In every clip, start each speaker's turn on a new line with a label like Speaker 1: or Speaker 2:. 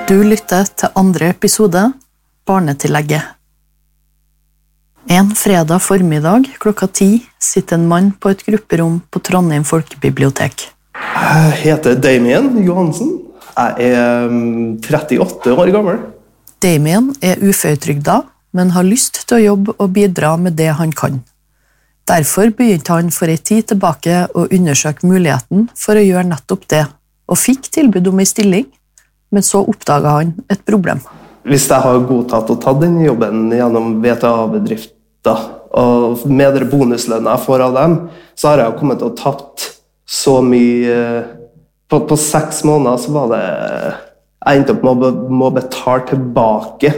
Speaker 1: Du lytter til andre episode, Barnetillegget. En fredag formiddag klokka 10 sitter en mann på et grupperom på Trondheim Folkebibliotek.
Speaker 2: Jeg heter Damien Johansen. Jeg er 38 år gammel.
Speaker 1: Damien er uføretrygda, men har lyst til å jobbe og bidra med det han kan. Derfor begynte han for en tid tilbake å undersøke muligheten for å gjøre nettopp det, og fikk tilbud om en stilling, men så oppdaget han et problem.
Speaker 2: Hvis jeg har godtatt å ta denne jobben gjennom VTA-bedrifter, og med det bonuslønnet jeg får av dem, så har jeg kommet til å tapt så mye. På 6 måneder så var det, jeg endte opp med å betale tilbake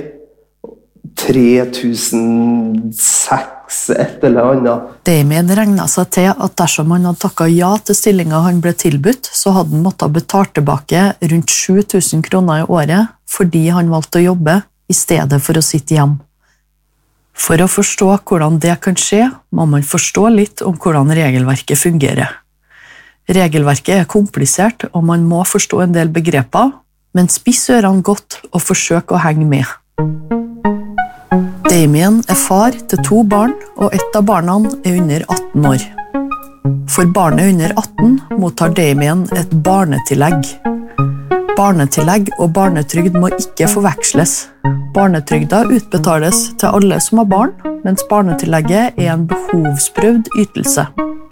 Speaker 2: 3600 et eller annet.
Speaker 1: Damien regnet seg til at dersom han hadde takket ja til stillingen han ble tilbudt, så hadde han måttet betale tilbake rundt 7000 kroner i året fordi han valgte å jobbe i stedet for å sitte hjem. For å forstå hvordan det kan skje, må man forstå litt om hvordan regelverket fungerer. Regelverket er komplisert, og man må forstå en del begreper, men spiss ørene godt og forsøk å henge med. Damien er far til 2 barn, og ett av barna er under 18 år. For barnet under 18 mottar Damien et barnetillegg. Barnetillegg og barnetrygd må ikke forveksles. Barnetrygda utbetales til alle som har barn, mens barnetillegget er en behovsprøvd ytelse.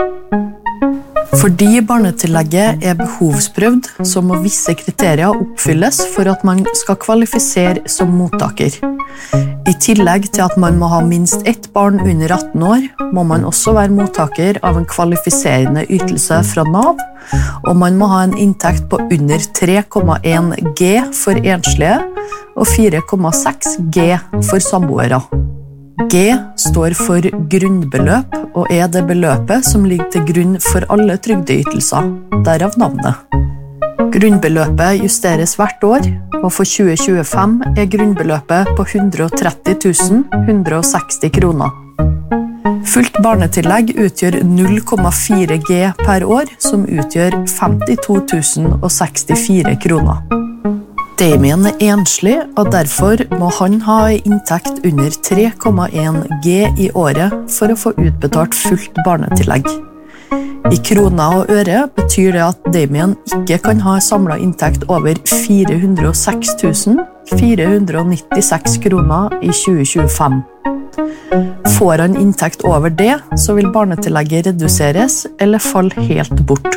Speaker 1: Fordi barnetillegget er behovsprøvd, så må visse kriterier oppfylles for at man skal kvalifisere som mottaker. I tillegg til at man må ha minst 1 barn under 18 år, må man også være mottaker av en kvalifiserende ytelse fra NAV, og man må ha en inntekt på under 3,1 G for enslige og 4,6 G for samboere. G står for grunnbeløp, og er det beløpet som ligger til grunn for alle trygdeytelser, derav navnet. Grunnbeløpet justeres hvert år, og for 2025 er grunnbeløpet på 130 160 kroner. Fullt barnetillegg utgjør 0,4 G per år, som utgjør 52 064 kroner. Damien er enslig, og derfor må han ha en inntekt under 3,1 G i året for å få utbetalt fullt barnetillegg. I kroner og øre betyr det at Damien ikke kan ha samlet inntekt over 406 496 kroner i 2025. Får han inntekt over det, så vil barnetillegget reduseres eller falle helt bort.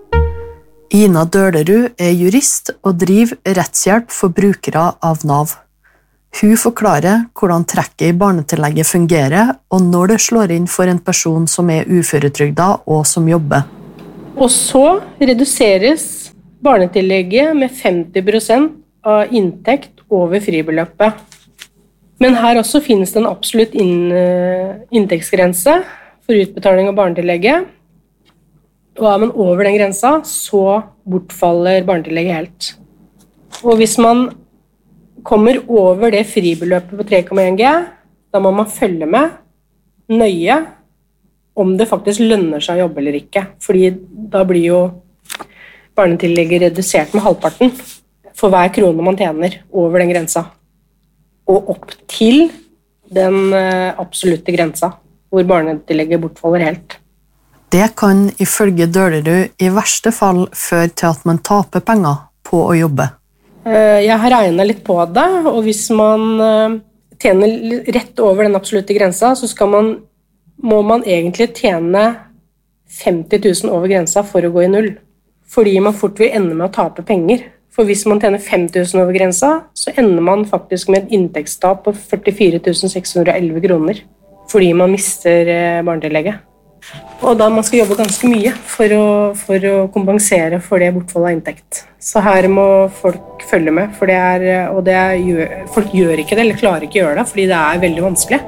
Speaker 1: Ina Dølerud er jurist og driver rettshjelp for brukere av NAV. Hun forklarer hvordan trekket i barnetillegget fungerer, og når det slår inn for en person som er uføretrygda og som jobber.
Speaker 3: Og så reduseres barnetillegget med 50% av inntekt over fribeløpet. Men her også finnes det en absolutt inntektsgrense for utbetaling av barnetillegget. Og er man over den grensa, så bortfaller barnetillegget helt. Og hvis man kommer over det fribeløpet på 3,1 G, da må man følge med nøye om det faktisk lønner seg å jobbe eller ikke. Fordi da blir jo barnetillegget redusert med halvparten for hver krone man tjener over den grensa. Og opp til den absolutte grensa, hvor barnetillegget bortfaller helt.
Speaker 1: Det kan ifølge Dølerud i verste fall føre til at man taper penger på å jobbe.
Speaker 3: Jeg har regnet litt på det, og hvis man tjener rett over den absolutte grensa, så må man egentlig tjene 50 000 over grensa for å gå i null. Fordi man fort vil ende med å tape penger. For hvis man tjener 5 000 over grensa, så ender man faktisk med et inntektstap på 44 611 kroner. Fordi man mister barnetillegget. Og da man skal jobbe ganske mye for å kompensere for det bortfallet av inntekt. Så her må folk følge med, folk gjør ikke det, eller klarer ikke å gjøre det, fordi det er veldig vanskelig.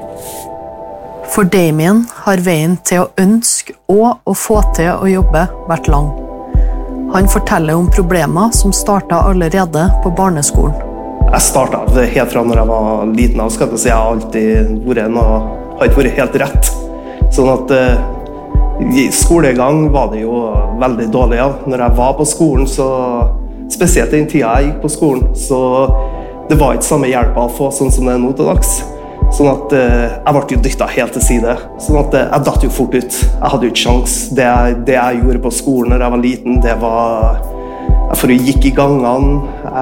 Speaker 1: For Damien har veien til å ønske og å få til å jobbe vært lang. Han forteller om problemer som startet allerede på barneskolen.
Speaker 2: Jeg startet helt fra når jeg var liten av, skal jeg si. Jeg har alltid vært helt rett. Sånn at skolegang var det jo veldig dårlig av. Når jeg var på skolen, så spesielt den tiden jeg gikk på skolen, så det var ikke samme hjelpa å få sånn som det nå til dags. Sånn at jeg ble jo dyttet helt til side. Sånn at jeg datt jo fort ut. Jeg hadde jo ikke sjans. Det jeg gjorde på skolen når jeg var liten, det var jeg gikk i gangene.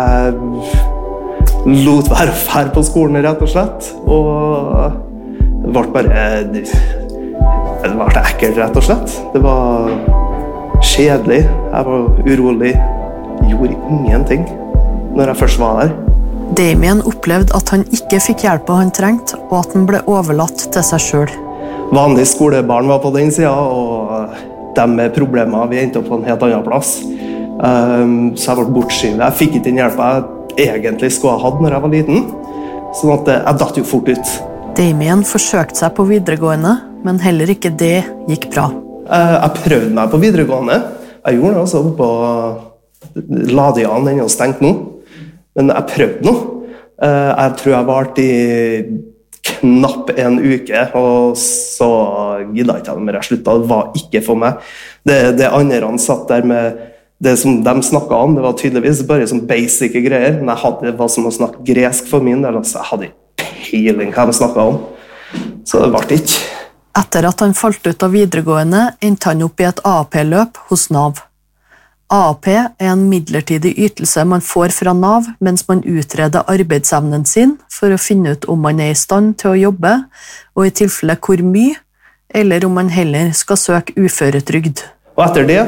Speaker 2: Jeg lot være å fære på skolen, rett og slett. Og det ble bare det ble ekkelt, rett og slett. Det var kjedelig. Jeg var urolig. Gjorde ingenting når jeg først var der.
Speaker 1: Damien opplevde at han ikke fikk hjelpa han trengte, og at han ble overlatt til seg selv.
Speaker 2: Vanlige skolebarn var på den siden, og de med problemer, vi endte opp på en helt annen plass. Så jeg ble bortskyldt. Jeg fikk ikke den hjelpa jeg egentlig skulle ha hatt når jeg var liten, sånn at jeg datt jo fort ut.
Speaker 1: Damien forsøkte seg på videregående, men heller ikke det gikk bra.
Speaker 2: Jeg prøvde meg på videregående. Jeg gjorde det også på Ladian, den er stengt nå. Men jeg prøvde noe. Jeg tror jeg varte i knapp en uke, og så gidda ikke jeg mer. Jeg sluttet, det var ikke for meg. Det andre han satt der med det som de snakket om, det var tydeligvis bare sånn basic greier, men det var som å snakke gresk for min del, altså jeg hadde ikke peiling hva de snakket om. Så det var ikke.
Speaker 1: Etter at han falt ut av videregående, endte han opp i et AAP-løp hos NAV. AAP er en midlertidig ytelse man får fra NAV mens man utreder arbeidsevnen sin for å finne ut om man er i stand til å jobbe, og i tilfelle hvor mye, eller om man heller skal søke uføretrygd.
Speaker 2: Og etter det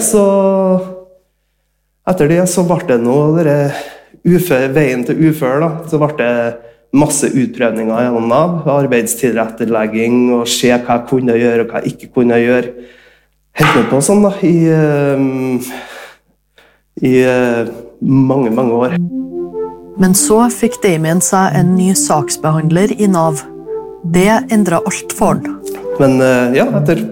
Speaker 2: så ble det veien til ufør, da. Så ble det masse utprøvninger gjennom NAV, arbeidstilrettelegging, og se hva jeg kunne gjøre og hva jeg ikke kunne gjøre. Helt med på sånn da, i mange, mange år.
Speaker 1: Men så fikk Damien seg en ny saksbehandler i NAV. Det endret alt for han.
Speaker 2: Men ja, etter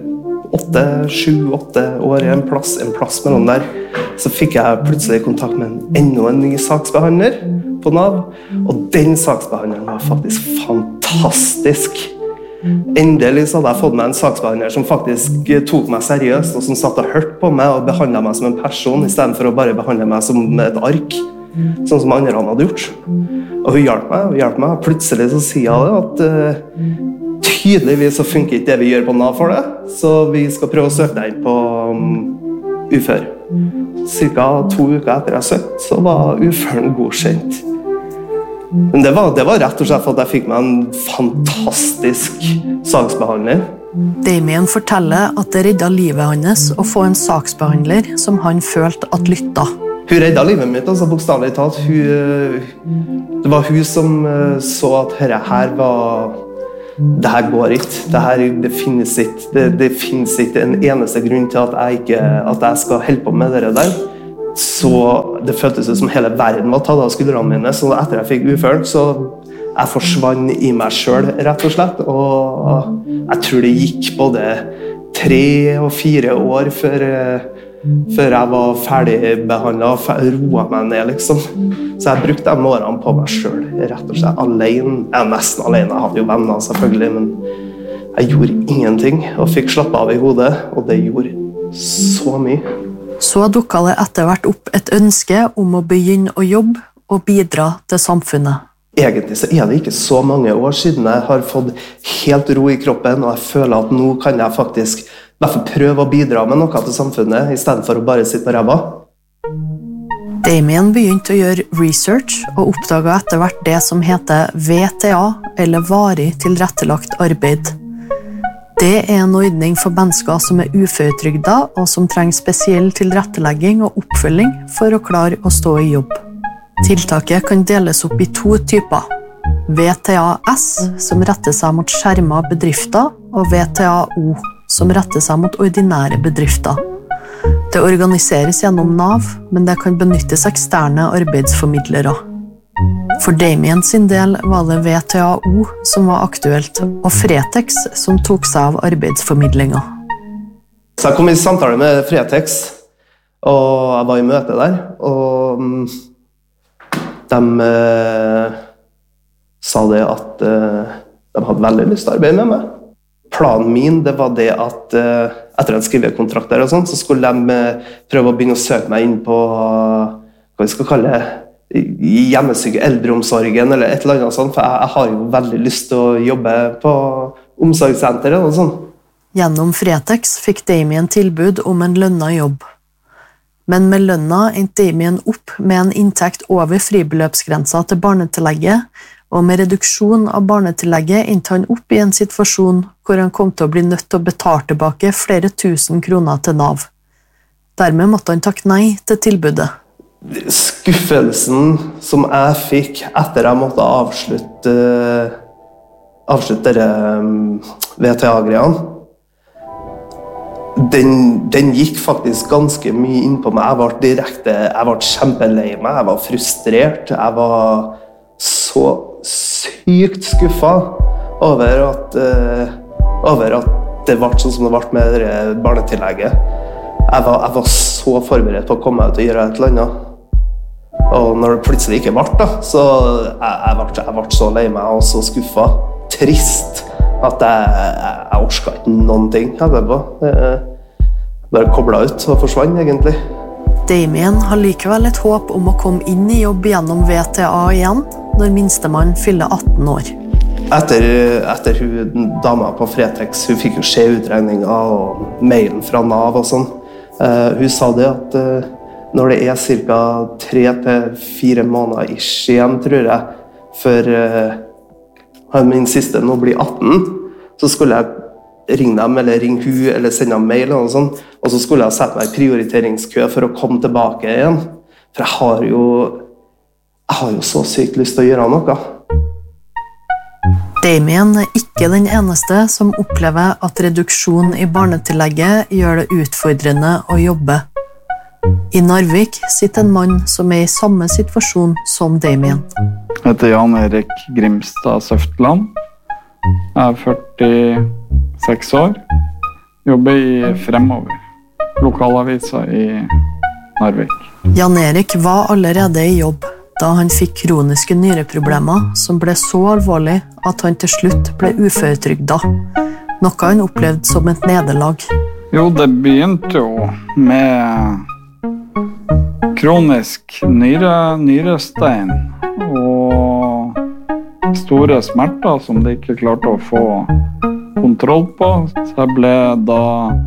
Speaker 2: 7-8 år i en plass mellom der, så fikk jeg plutselig kontakt med enda en ny saksbehandler på NAV, og den saksbehandleren var faktisk fantastisk. Endelig så hadde jeg fått meg en saksbehandler som faktisk tok meg seriøst, og som satt og hørte på meg og behandlet meg som en person, i stedet for å bare behandle meg som et ark, sånn som andre hadde gjort. Og hun hjalp meg. Plutselig så sier jeg at tydeligvis så funker ikke det vi gjør på NAV for det, så vi skal prøve å søke deg inn på ufør. Cirka 2 uker etter jeg søkte, så var uføren godkjent. Men det var rett og slett for at jeg fikk meg en fantastisk saksbehandler.
Speaker 1: Damien forteller at det reddet livet hans å få en saksbehandler som han følte at lytta.
Speaker 2: Hun reddet livet mitt, altså bokstavelig talt. Det var hun som så at det her går ikke. Det finnes ikke en eneste grunn til at jeg skal holde på med det der. Så det føltes som hele verden var tatt av skuldrene mine, så etter jeg fikk ufør, så jeg forsvant i meg selv, rett og slett, og jeg tror det gikk både 3 og 4 år før jeg var ferdigbehandlet og roet meg ned, liksom. Så jeg brukte de årene på meg selv, rett og slett, alene. Jeg er nesten alene, jeg hadde jo venner selvfølgelig, men jeg gjorde ingenting, og fikk slappe av i hodet, og det gjorde så mye.
Speaker 1: Så dukket det etter hvert opp et ønske om å begynne å jobbe og bidra til samfunnet.
Speaker 2: Egentlig så er det ikke så mange år siden jeg har fått helt ro i kroppen, og jeg føler at nå kan jeg faktisk i hvert fall prøve å bidra med noe til samfunnet, i stedet for å bare sitte på ræva.
Speaker 1: Damien begynte å gjøre research og oppdaget etter hvert det som heter VTA, eller varig tilrettelagt arbeid. Det er en ordning for mennesker som er uføretrygdet og som trenger spesiell tilrettelegging og oppfølging for å klare å stå i jobb. Tiltaket kan deles opp i 2 typer. VTAS, som retter seg mot skjermede bedrifter, og VTAO, som retter seg mot ordinære bedrifter. Det organiseres gjennom NAV, men det kan benyttes eksterne arbeidsformidlere. For Damien sin del var det VTAO som var aktuelt, og Fretex som tok seg av arbeidsformidlinga.
Speaker 2: Så jeg kom i samtale med Fretex, og jeg var i møte der, og de sa det at de hadde veldig lyst til å arbeide med meg. Planen min det var det at etter en skrivekontrakt der og sånn, så skulle de prøve å begynne å søke meg inn på hva vi skal kalle det, i hjemmesyke eldreomsorgen eller et eller annet sånt, for jeg har jo veldig lyst til å jobbe på omsorgssenteret og sånn.
Speaker 1: Gjennom Fretex fikk Damien tilbud om en lønna jobb. Men med lønna endte Damien opp med en inntekt over fribeløpsgrensa til barnetillegget, og med reduksjon av barnetillegget endte han opp i en situasjon hvor han kom til å bli nødt til å betale tilbake flere tusen kroner til Nav. Dermed måtte han takke nei til tilbudet.
Speaker 2: Skuffelsen som jeg fikk etter jeg måtte avslutte VTA-greiene, den gikk faktisk ganske mye inn på meg. Jeg ble kjempelei meg, jeg var frustrert, jeg var så sykt skuffet over at det ble sånn som det ble med barnetillegget. Jeg var så forberedt på å komme ut og gjøre et eller annet. Og når det plutselig ikke ble da, så jeg ble så lei meg og så skuffet. Trist at jeg orket ikke noen ting. Jeg bare koblet ut og forsvant egentlig.
Speaker 1: Damien har likevel et håp om å komme inn i jobb gjennom VTA igjen når minstemann fyller 18 år.
Speaker 2: Etter hun dama på Fretex, hun fikk jo se utregninger og mailen fra Nav og sånn. Hun sa det at når det er ca. 3 til 4 måneder igjen, tror jeg, før min siste nå blir 18, så skulle jeg ringe dem, eller ringe hun, eller sende dem mail, og sånn, og så skulle jeg sette meg i prioriteringskø for å komme tilbake igjen. For jeg har jo så sykt lyst til å gjøre noe.
Speaker 1: Damien er ikke den eneste som opplever at reduksjon i barnetillegget gjør det utfordrende å jobbe. I Narvik sitter en mann som er i samme situasjon som Damien.
Speaker 4: Jeg heter Jan Erik Grimstad Søftland. Jeg er 46 år. Jobber i Fremover, lokalavisa i Narvik.
Speaker 1: Jan Erik var allerede i jobb da han fikk kroniske nyreproblemer som ble så alvorlig at han til slutt ble uføretrygda, noe han opplevde som et nederlag.
Speaker 4: Jo, det begynte jo med kronisk nyrestein og store smerter som de ikke klarte å få kontroll på. Så jeg ble da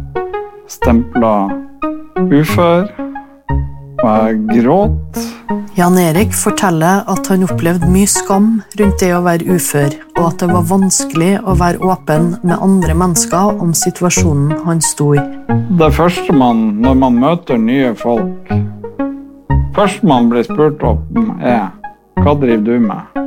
Speaker 4: stemplet ufør, og jeg gråt.
Speaker 1: Jan Erik forteller at han opplevde mye skam rundt det å være ufør, og at det var vanskelig å være åpen med andre mennesker om situasjonen han sto i.
Speaker 4: Det første når man møter nye folk, først man blir spurt om hva driver du med?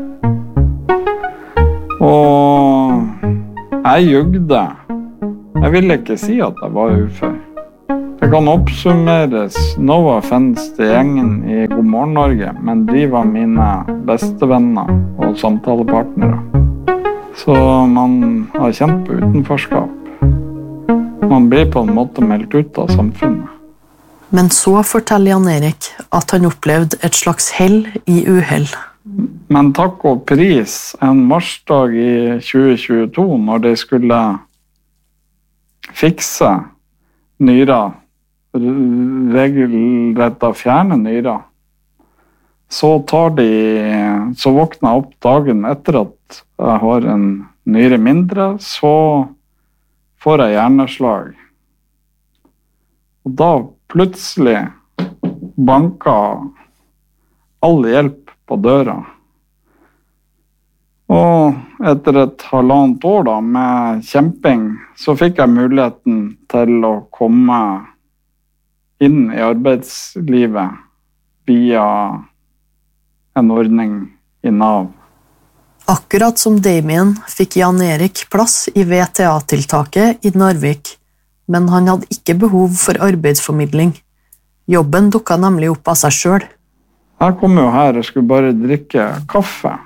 Speaker 4: Og jeg jugde. Jeg ville ikke si at jeg var ufør. Det kan oppsummeres no offense til gjengen i God morgen Norge, men de var mine beste venner og samtalepartnere. Så man har kjent på utenforskap. Man blir på en måte meldt ut av samfunnet.
Speaker 1: Men så forteller Jan Erik at han opplevde et slags hell i uhell.
Speaker 4: Men takk og pris, en marsdag i 2022, når de skulle fikse nyra, regelrett av fjerne nyra, så våkner jeg opp dagen etter at jeg har en nyre mindre, så får jeg hjerneslag. Og da plutselig banket all hjelp på døra. Og etter et halvannet år da, med kjemping, så fikk jeg muligheten til å komme inn i arbeidslivet via en ordning i Nav.
Speaker 1: Akkurat som Damien fikk Jan Erik plass i VTA-tiltaket i Narvik, men han hadde ikke behov for arbeidsformidling. Jobben dukket nemlig opp av seg selv.
Speaker 4: Jeg kom jo her og skulle bare drikke kaffe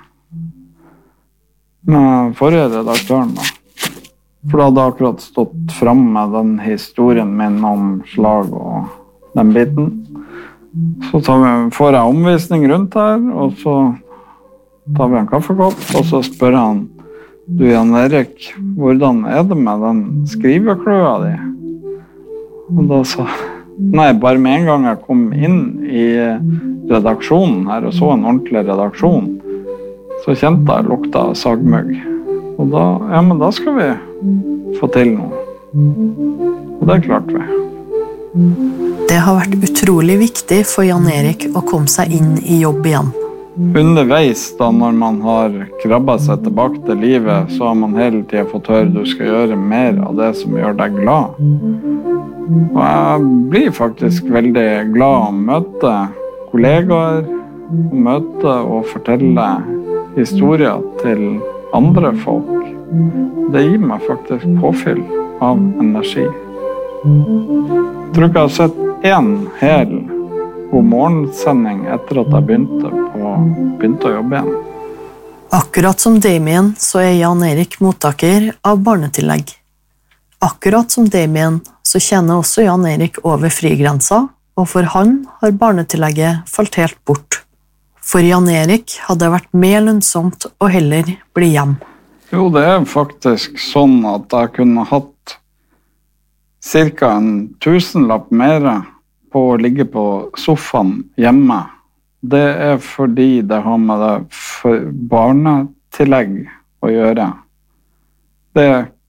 Speaker 4: med forrige redaktøren da. For da hadde jeg akkurat stått frem med den historien min om slag og den biten. Så får jeg omvisning rundt her, og så tar vi en kaffekopp, og så spør han, du Jan Erik, hvordan er det med den skrivekløa di? Og da sa Nei, bare med en gang jeg kom inn i redaksjonen her og så en ordentlig redaksjon, så kjente jeg lukta sagmugg. Og da, ja, men da skal vi få til noe. Og det klarte vi.
Speaker 1: Det har vært utrolig viktig for Jan Erik å komme seg inn i jobb igjen.
Speaker 4: Underveis, da når man har krabbet seg tilbake til livet, så har man hele tiden fått høre du skal gjøre mer av det som gjør deg glad. Og jeg blir faktisk veldig glad å møte kollegaer, å møte og fortelle historier til andre folk. Det gir meg faktisk påfyll av energi. Jeg tror ikke jeg har sett en hel god morgensending etter at jeg begynte å jobbe igjen.
Speaker 1: Akkurat som Damien så Jan Erik mottaker av barnetillegg. Akkurat som Damien så kjenner også Jan Erik over frigrensa, og for han har barnetillegget falt helt bort. For Jan Erik hadde det vært mer lønnsomt å heller bli hjem.
Speaker 4: Jo, det faktisk sånn at jeg kunne hatt cirka 1000-lapp mer på å ligge på sofaen hjemme. Det fordi det har med det barnetillegg å gjøre. Det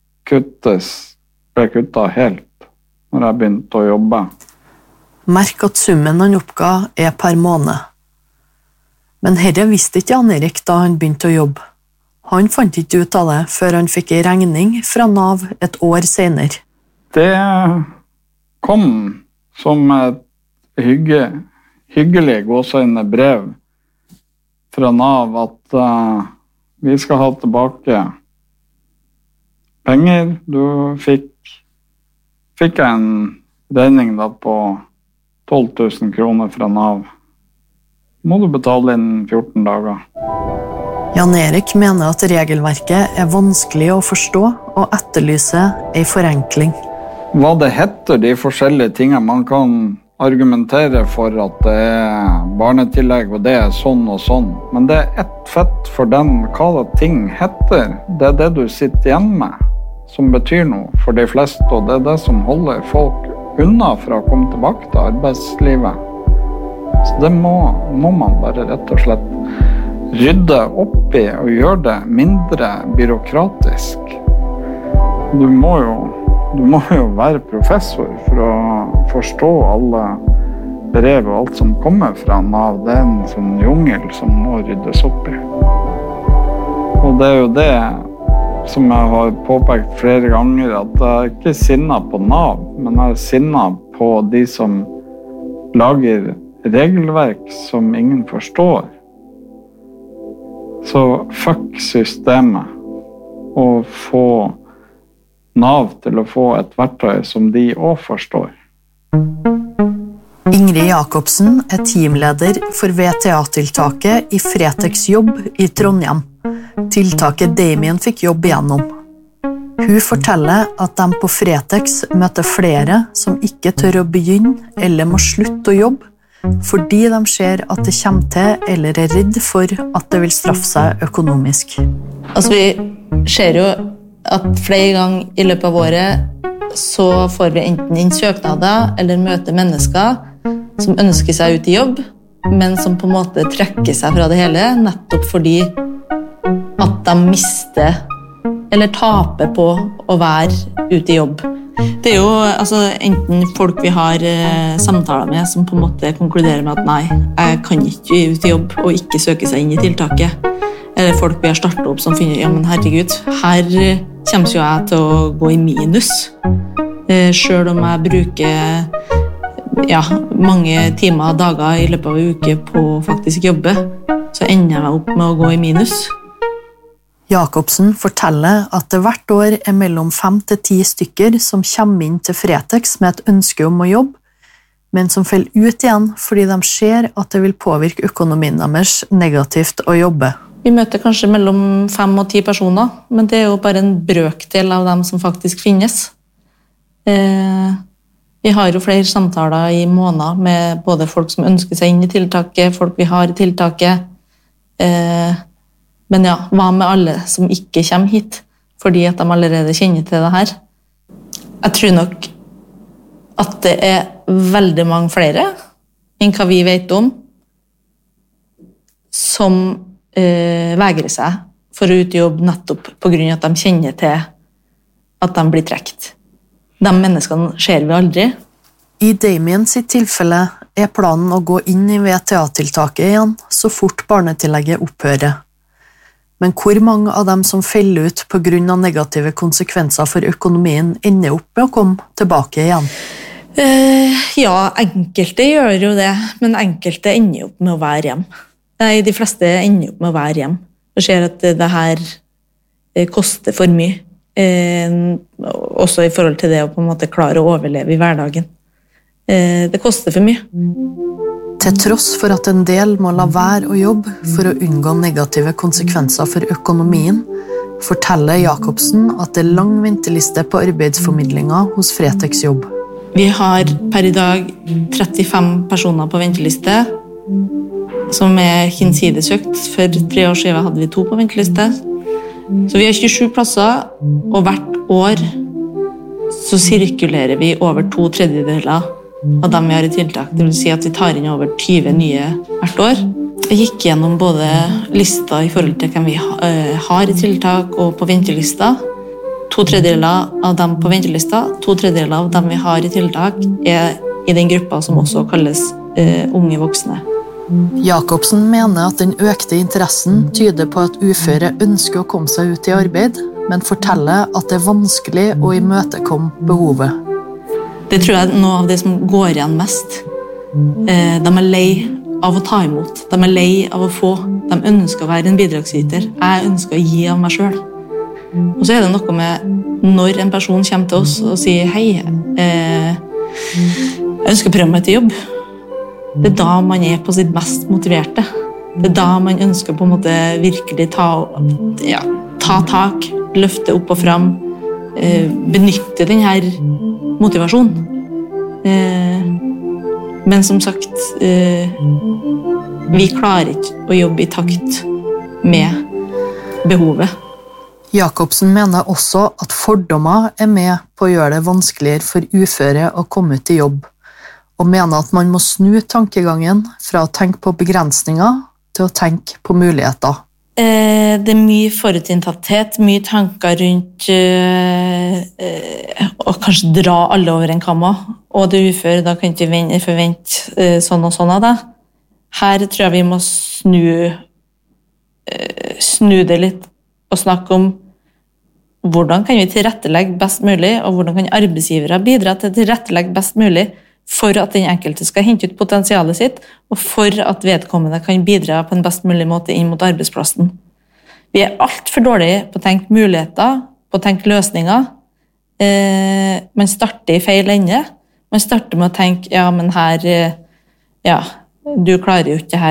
Speaker 4: ble kuttet helt når jeg begynte å jobbe.
Speaker 1: Merk at summen han oppga per måned. Men herre visste ikke Jan Erik da han begynte å jobbe. Han fant ikke ut av det før han fikk en regning fra Nav et år senere.
Speaker 4: Det kom som et hyggelig gåseøyne brev fra Nav at vi skal ha tilbake penger. Du fikk en regning da på 12 000 kroner fra Nav. Må du betale innen 14 dager.
Speaker 1: Jan Erik mener at regelverket vanskelig å forstå og etterlyser en forenkling.
Speaker 4: Hva det heter, de forskjellige tingene man kan argumentere for at det barnetillegg, og det sånn og sånn. Men det ett fett for den hva ting heter. Det det du sitter igjen med, som betyr noe for de fleste, og det det som holder folk unna fra å komme tilbake til arbeidslivet. Så det må man bare rett og slett rydde opp i og gjøre det mindre byråkratisk. Du må jo være professor for å forstå alle brev og alt som kommer fra Nav. Det en sånn jungel som må ryddes opp i. Og det jo det som jeg har påpekt flere ganger, at jeg ikke sinnet på Nav, men jeg sinnet på de som lager regelverk som ingen forstår. Så fuck systemet og få Nav til å få et verktøy som de også forstår.
Speaker 1: Ingrid Jakobsen teamleder for VTA-tiltaket i Fretex jobb i Trondheim. Tiltaket Damien fikk jobb igjennom. Hun forteller at de på Fretex møter flere som ikke tør å begynne eller må slutte å jobbe, fordi de ser at det kommer til eller redd for at det vil straffe seg økonomisk.
Speaker 5: Altså, vi ser jo at flere ganger i løpet av året så får vi enten inn søknader eller møter mennesker som ønsker seg ut i jobb, men som på en måte trekker seg fra det hele, nettopp fordi at de mister eller taper på å være ute i jobb. Det jo enten folk vi har samtaler med som på en måte konkluderer med at nei, jeg kan ikke ut i jobb og ikke søke seg inn i tiltaket. Eller folk vi har startet opp som finner, ja, men herregud, her kommer jo jeg til å gå i minus. Selv om jeg bruker mange timer og dager i løpet av en uke på å faktisk jobbe, så ender jeg opp med å gå i minus.
Speaker 1: Jakobsen forteller at det hvert år mellom 5 til 10 stykker som kommer inn til Fretex med et ønske om å jobbe, men som faller ut igjen fordi de ser at det vil påvirke økonomien deres negativt å jobbe.
Speaker 5: Vi møter kanskje mellom 5 og 10 personer, men det er jo bare en brøkdel av dem som faktisk finnes. Vi har jo flere samtaler i måneder med både folk som ønsker seg inn i tiltaket, folk vi har i tiltaket. Men ja, hva med alle som ikke kommer hit, fordi at de allerede kjenner til det her? Jeg tror nok at det er veldig mange flere enn hva vi vet om, som vegrer seg for å ut i jobb nettopp på grunn av at de kjenner til at de blir trekt. De menneskene ser vi aldri.
Speaker 1: I Damien sitt tilfelle er planen å gå inn i VTA-tiltaket igjen så fort barnetillegget opphører. Men hvor mange av dem som feller ut på grunn av negative konsekvenser for økonomien ender opp med å komme tilbake igjen?
Speaker 5: Ja, enkelte gjør jo det, men enkelte ender opp med å være hjem. Nei, de fleste ender opp med å være hjem. Og ser at det her koster for mye. Også i forhold til det å på en måte klare å overleve i hverdagen. Det koster for mye.
Speaker 1: Til tross for at en del må la være å jobbe for å unngå negative konsekvenser for økonomien, forteller Jacobsen at det er lang venteliste på arbeidsformidlinga hos Fretex Jobb.
Speaker 5: Vi har per i dag 35 personer på venteliste, som er hinsidesøkt. For 3 år siden hadde vi 2 på venteliste. Så vi har 27 plasser, og hvert år så sirkulerer vi over 2/3 av dem vi har i tiltak. Det vil si at vi tar inn over 20 nye hvert år. Jeg gikk gjennom både lista i forhold til hvem vi har i tiltak og på ventelista. 2/3 av dem på ventelista, 2/3 av dem vi har i tiltak, er i den gruppa som også kalles unge voksne.
Speaker 1: Jacobsen mener at den økte interessen tyder på at uføre ønsker å komme seg ut i arbeid, men forteller at det er vanskelig å imøtekomme behovet.
Speaker 5: Det tror jeg er noe av det som går igjen mest. De er lei av å ta imot. De er lei av å få. De ønsker å være en bidragsyter. Jeg ønsker å gi av meg selv. Og så er det noe med når en person kommer til oss og sier hei, jeg ønsker å prøve meg til jobb. Det er da man er på sitt mest motiverte. Det er da man ønsker på en måte virkelig ta tak, løfte opp og fram, benytte denne motivasjonen. Men som sagt, vi klarer ikke å jobbe i takt med behovet.
Speaker 1: Jacobsen mener også at fordommer er med på å gjøre det vanskeligere for uføre å komme ut i jobb, og mener at man må snu tankegangen fra å tenke på begrensninger til å tenke på muligheter.
Speaker 5: Det er mye forutinntatthet, mye tanker rundt å kanskje dra alle over en kamma, og det uføre, da kan ikke vi forvente sånn og sånn av det. Her tror jeg vi må snu det litt og snakke om hvordan kan vi tilrettelegge best mulig, og hvordan kan arbeidsgivere bidra til å tilrettelegge best mulig for at den enkelte skal hente ut potensialet sitt, og for at vedkommende kan bidra på en best mulig måte inn mot arbeidsplassen. Vi er alt for dårlige på å tenke muligheter, på å tenke løsninger. Man starter i feil ende. Man starter med å tenke, ja, men her, ja, du klarer jo ikke det her.